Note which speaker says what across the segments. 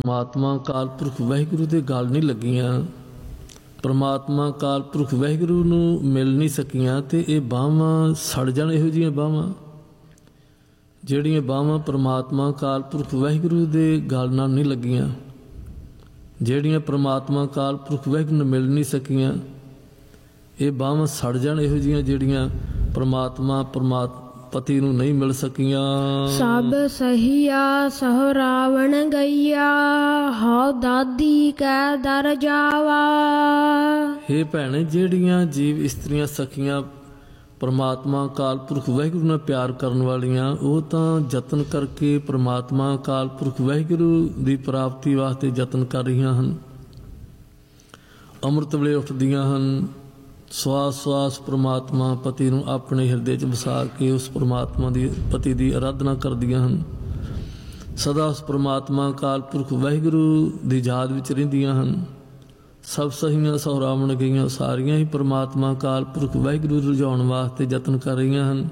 Speaker 1: परमात्मा अकाल पुरख वाहिगुरू दे गल नहीं लगियां। परमात्मा अकाल पुरख वाहिगुरू नूं मिल नहीं सकियां ते ये बाहां सड़ जाण। इहो जिहियां बाहां ਜਿਹੜੀਆਂ ਬਾਹਾਂ परमात्मा अकाल पुरख वाहिगुरू दे गल नाल नहीं लगियां, ਜਿਹੜੀਆਂ परमात्मा अकाल पुरख वाहिगुरू ਨੂੰ मिल नहीं सकियां, ਇਹ ਬਾਹਾਂ सड़ जाण। इहो जिहियां ਜਿਹੜੀਆਂ परमात्मा पति ਨੂੰ नहीं मिल सकियां।
Speaker 2: सब सहिया सह रावण गैया, हौ दादी कै दर जावा।
Speaker 1: हे भैणे, ਜਿਹੜੀਆਂ जीव इस्त्रियां सखियां परमात्मा अकाल पुरख वाहिगुरू ਨਾਲ ਪਿਆਰ ਕਰਨ ਵਾਲੀਆਂ, ਉਹ ਤਾਂ ਯਤਨ ਕਰਕੇ परमात्मा अकाल पुरख वाहिगुरू ਦੀ ਪ੍ਰਾਪਤੀ ਵਾਸਤੇ ਯਤਨ ਕਰ ਰਹੀਆਂ ਹਨ। ਅੰਮ੍ਰਿਤ ਵੇਲੇ ਉੱਠਦੀਆਂ ਹਨ, ਸਵਾਸ ਸਵਾਸ परमात्मा पति ਨੂੰ ਆਪਣੇ ਹਿਰਦੇ 'ਚ ਵਸਾ ਕੇ ਉਸ परमात्मा ਦੀ पति ਦੀ ਆਰਾਧਨਾ ਕਰਦੀਆਂ ਹਨ। ਸਦਾ ਉਸ परमात्मा अकाल पुरख वाहिगुरू ਦੀ ਯਾਦ ਵਿੱਚ ਰਹਿੰਦੀਆਂ ਹਨ। ਸਭ ਸਹੀਆਂ ਸਹੁ ਰਾਵਣ ਗਈਆਂ, ਸਾਰੀਆਂ ਹੀ परमात्मा अकाल पुरख वाहिगुरू ਰੁਝਾਉਣ ਵਾਸਤੇ ਯਤਨ ਕਰ ਰਹੀਆਂ ਹਨ।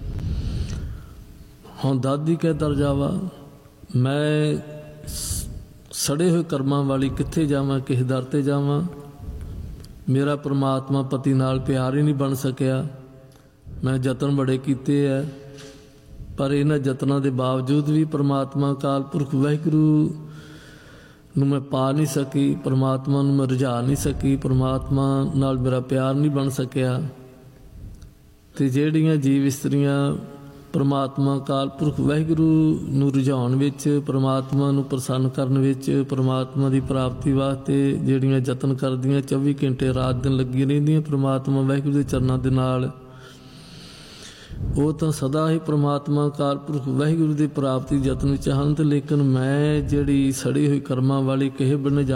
Speaker 1: ਹੁਣ ਦਾਦੀ ਕਹਿ ਦਰ ਜਾਵਾ, ਮੈਂ ਸੜੇ ਹੋਏ ਕਰਮਾਂ ਵਾਲੀ ਕਿੱਥੇ ਜਾਵਾਂ, ਕਿਸ ਦਰ 'ਤੇ ਜਾਵਾਂ। ਮੇਰਾ परमात्मा पति ਨਾਲ ਪਿਆਰ ਹੀ ਨਹੀਂ ਬਣ ਸਕਿਆ। ਮੈਂ ਯਤਨ ਬੜੇ ਕੀਤੇ ਹੈ, ਪਰ ਇਹਨਾਂ ਯਤਨਾਂ ਦੇ ਬਾਵਜੂਦ ਵੀ परमात्मा अकाल पुरख वाहिगुरू ਨੂੰ ਮੈਂ ਪਾ ਨਹੀਂ ਸਕੀ, परमात्मा ਨੂੰ ਮੈਂ ਰੁਝਾ ਨਹੀਂ ਸਕੀ, परमात्मा ਨਾਲ ਮੇਰਾ ਪਿਆਰ ਨਹੀਂ ਬਣ ਸਕਿਆ। ਅਤੇ ਜਿਹੜੀਆਂ ਜੀਵ ਇਸਤਰੀਆਂ परमात्मा अकाल पुरख वाहिगुरू ਨੂੰ ਰੁਝਾਉਣ ਵਿੱਚ, परमात्मा ਨੂੰ ਪ੍ਰਸੰਨ ਕਰਨ ਵਿੱਚ, परमात्मा ਦੀ ਪ੍ਰਾਪਤੀ ਵਾਸਤੇ ਜਿਹੜੀਆਂ ਯਤਨ ਕਰਦੀਆਂ, 24 ਘੰਟੇ ਰਾਤ ਦਿਨ ਲੱਗੀ ਰਹਿੰਦੀਆਂ परमात्मा वाहिगुरू ਦੇ ਚਰਨਾਂ ਦੇ ਨਾਲ, ਉਹ ਤਾਂ ਸਦਾ ਹੀ परमात्मा अकाल पुरख वाहिगुरू ਦੀ ਪ੍ਰਾਪਤੀ ਯਤਨ ਵਿੱਚ ਹਨ। ਤੇ ਲੇਕਿਨ ਮੈਂ ਜਿਹੜੀ ਸੜੀ ਹੋਈ ਕਰਮਾਂ ਵਾਲੀ ਕਿਸੇ ਬੰਨੇ